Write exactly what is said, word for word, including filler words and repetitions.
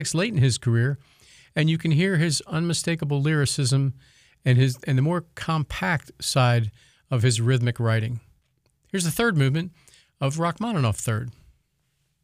late in his career, and you can hear his unmistakable lyricism and his and the more compact side of his rhythmic writing. Here's the third movement of Rachmaninoff Third.